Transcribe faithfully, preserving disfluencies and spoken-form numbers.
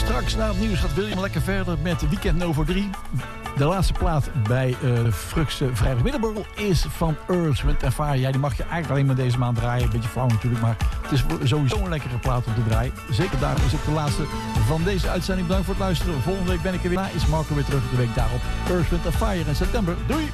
Straks na het nieuws gaat William lekker verder met Weekend Novo drie. De laatste plaat bij uh, de Frukse vrijdagmiddagborrel is van Earth, Wind and Fire. Ja, die mag je eigenlijk alleen maar deze maand draaien. Een beetje flauw natuurlijk, maar het is sowieso een lekkere plaat om te draaien. Zeker daar is ook de laatste van deze uitzending. Bedankt voor het luisteren. Volgende week ben ik er weer. Na is Marco weer terug de week daarop. Earth, Wind and Fire in september. Doei!